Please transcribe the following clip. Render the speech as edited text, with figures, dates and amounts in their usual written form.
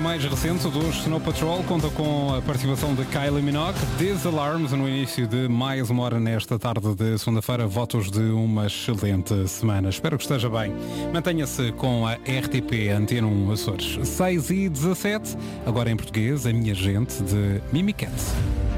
mais recente dos Snow Patrol conta com a participação de Kylie Minogue, Disalarms, no início de mais uma hora nesta tarde de segunda-feira. Votos de uma excelente semana. Espero que esteja bem. Mantenha-se com a RTP Antena 1 Açores. 6:17, agora em português, A Minha Gente, de Mimi Cat.